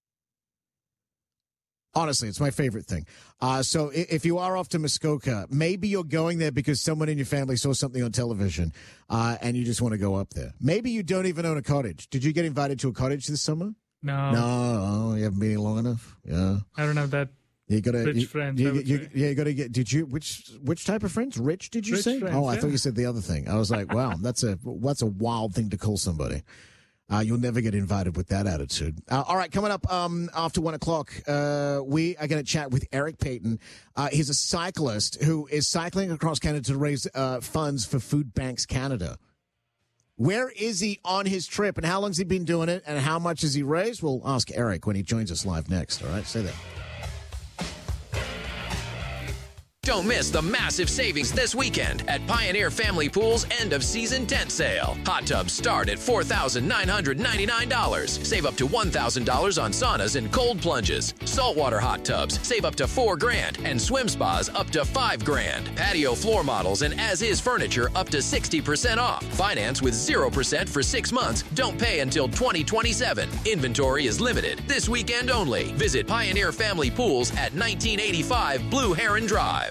Honestly, it's my favorite thing. So if you are off to Muskoka, maybe you're going there because someone in your family saw something on television and you just want to go up there. Maybe you don't even own a cottage. Did you get invited to a cottage this summer? No. You haven't been here long enough? Yeah. I don't have that rich friends. You got to get, did you, which type of friends? Rich, did you say? Friends, I thought you said the other thing. I was like, wow, that's a wild thing to call somebody. You'll never get invited with that attitude. All right, coming up after 1 o'clock, we are going to chat with Eric Payton. He's a cyclist who is cycling across Canada to raise funds for Food Banks Canada. Where is he on his trip, and how long has he been doing it, and how much has he raised? We'll ask Eric when he joins us live next. All right, stay there. Don't miss the massive savings this weekend at Pioneer Family Pool's end-of-season tent sale. Hot tubs start at $4,999. Save up to $1,000 on saunas and cold plunges. Saltwater hot tubs save up to $4,000, and swim spas up to $5,000. Patio floor models and as-is furniture up to 60% off. Finance with 0% for 6 months. Don't pay until 2027. Inventory is limited. This weekend only. Visit Pioneer Family Pools at 1985 Blue Heron Drive.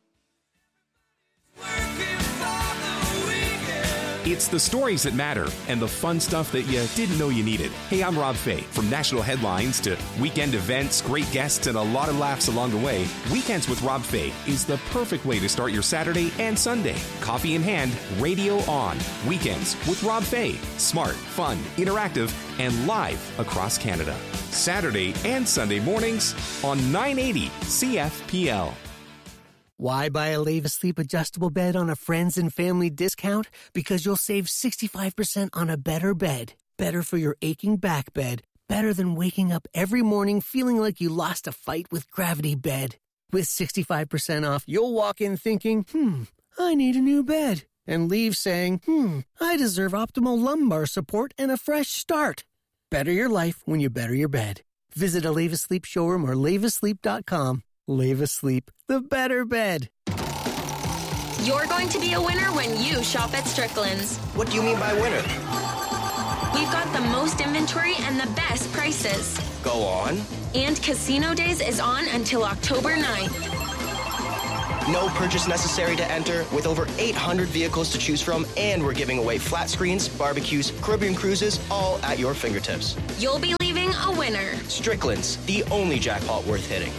It's the stories that matter and the fun stuff that you didn't know you needed. Hey, I'm Rob Fay. From national headlines to weekend events, great guests, and a lot of laughs along the way, Weekends with Rob Fay is the perfect way to start your Saturday and Sunday. Coffee in hand, radio on. Weekends with Rob Fay. Smart, fun, interactive, and live across Canada. Saturday and Sunday mornings on 980 CFPL. Why buy a Leva Sleep adjustable bed on a friends and family discount? Because you'll save 65% on a better bed. Better for your aching back bed. Better than waking up every morning feeling like you lost a fight with Gravity Bed. With 65% off, you'll walk in thinking, I need a new bed. And leave saying, I deserve optimal lumbar support and a fresh start. Better your life when you better your bed. Visit a Leva Sleep showroom or levasleep.com. Leva Sleep, the better bed. You're going to be a winner when you shop at Strickland's. What do you mean by winner? We've got the most inventory and the best prices. Go on. And Casino Days is on until October 9th. No purchase necessary to enter, with over 800 vehicles to choose from, and we're giving away flat screens, barbecues, Caribbean cruises, all at your fingertips. You'll be leaving a winner. Strickland's, the only jackpot worth hitting.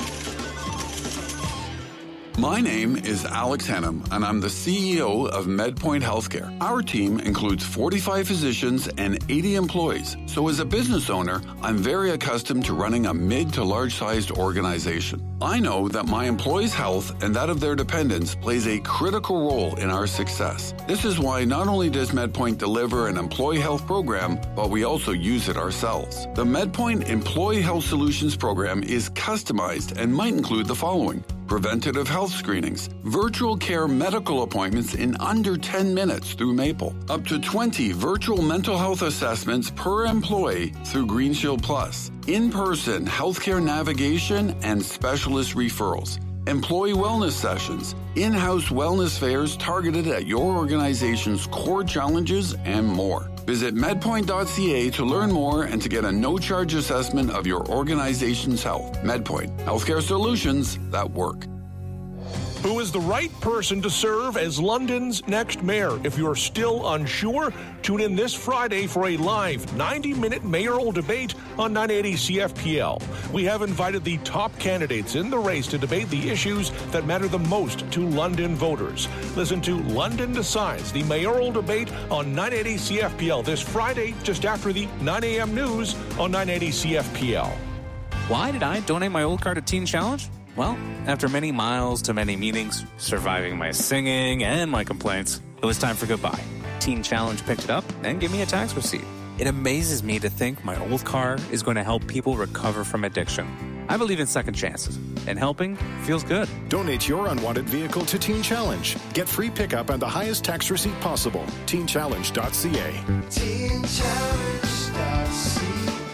My name is Alex Hennum, and I'm the CEO of MedPoint Healthcare. Our team includes 45 physicians and 80 employees. So as a business owner, I'm very accustomed to running a mid to large-sized organization. I know that my employees' health and that of their dependents plays a critical role in our success. This is why not only does MedPoint deliver an employee health program, but we also use it ourselves. The MedPoint Employee Health Solutions program is customized and might include the following: preventative health screenings, virtual care medical appointments in under 10 minutes through Maple, up to 20 virtual mental health assessments per employee through Green Shield Plus, in-person healthcare navigation and specialist referrals, employee wellness sessions, in-house wellness fairs targeted at your organization's core challenges, and more. Visit medpoint.ca to learn more and to get a no-charge assessment of your organization's health. MedPoint, healthcare solutions that work. Who is the right person to serve as London's next mayor? If you're still unsure, tune in this Friday for a live 90-minute mayoral debate on 980 CFPL. We have invited the top candidates in the race to debate the issues that matter the most to London voters. Listen to London Decides, the mayoral debate on 980 CFPL this Friday, just after the 9 a.m. news on 980 CFPL. Why did I donate my old car to Teen Challenge? Well, after many miles to many meetings, surviving my singing and my complaints, it was time for goodbye. Teen Challenge picked it up and gave me a tax receipt. It amazes me to think my old car is going to help people recover from addiction. I believe in second chances, and helping feels good. Donate your unwanted vehicle to Teen Challenge. Get free pickup and the highest tax receipt possible. TeenChallenge.ca. TeenChallenge.ca.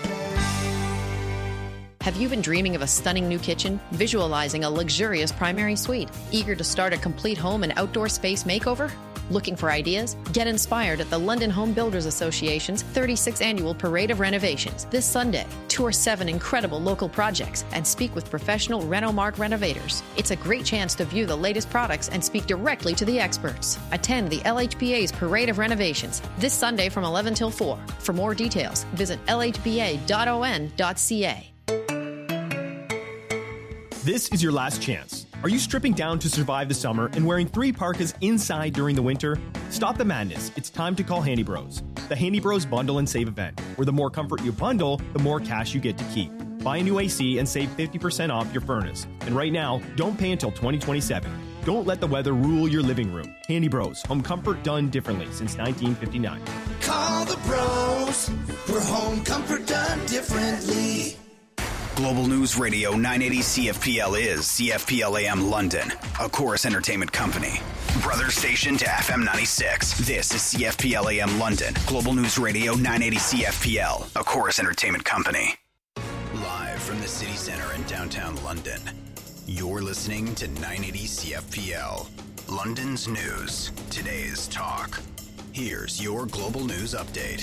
Have you been dreaming of a stunning new kitchen, visualizing a luxurious primary suite, eager to start a complete home and outdoor space makeover? Looking for ideas? Get inspired at the London Home Builders Association's 36th Annual Parade of Renovations this Sunday. Tour 7 incredible local projects and speak with professional Renomark renovators. It's a great chance to view the latest products and speak directly to the experts. Attend the LHBA's Parade of Renovations this Sunday from 11 till 4. For more details, visit lhba.on.ca. This is your last chance. Are you stripping down to survive the summer and wearing 3 parkas inside during the winter? Stop the madness. It's time to call Handy Bros. The Handy Bros Bundle and Save event, where the more comfort you bundle, the more cash you get to keep. Buy a new AC and save 50% off your furnace. And right now, don't pay until 2027. Don't let the weather rule your living room. Handy Bros. Home comfort done differently since 1959. Call the bros for home comfort done differently. Global News Radio 980 CFPL is CFPL AM London, a Chorus Entertainment company. Brother station to FM 96. This is CFPL AM London, Global News Radio 980 CFPL, a Chorus Entertainment company. Live from the city center in downtown London, you're listening to 980 CFPL, London's news, today's talk. Here's your Global News Update.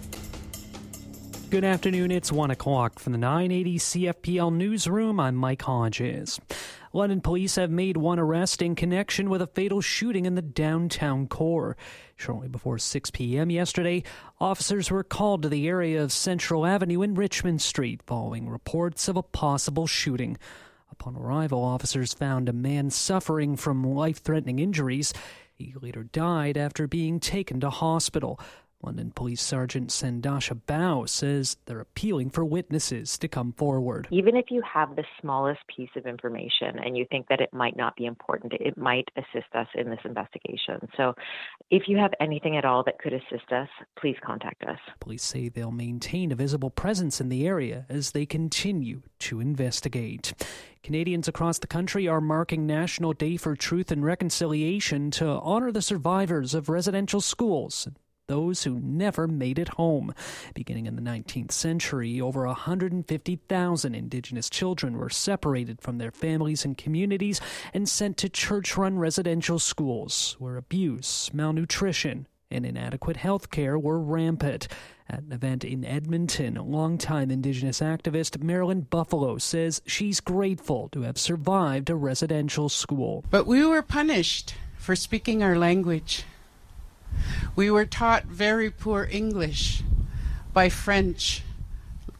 Good afternoon, it's 1 o'clock from the 980 CFPL newsroom. I'm Mike Hodges. London police have made one arrest in connection with a fatal shooting in the downtown core. Shortly before 6 p.m. yesterday, officers were called to the area of Central Avenue and Richmond Street following reports of a possible shooting. Upon arrival, officers found a man suffering from life-threatening injuries. He later died after being taken to hospital. London Police Sergeant Sandasha Bao says they're appealing for witnesses to come forward. Even if you have the smallest piece of information and you think that it might not be important, it might assist us in this investigation. So if you have anything at all that could assist us, please contact us. Police say they'll maintain a visible presence in the area as they continue to investigate. Canadians across the country are marking National Day for Truth and Reconciliation to honor the survivors of residential schools, those who never made it home. Beginning in the 19th century, over 150,000 Indigenous children were separated from their families and communities and sent to church-run residential schools, where abuse, malnutrition, and inadequate health care were rampant. At an event in Edmonton, longtime Indigenous activist Marilyn Buffalo says she's grateful to have survived a residential school. But we were punished for speaking our language. We were taught very poor English by French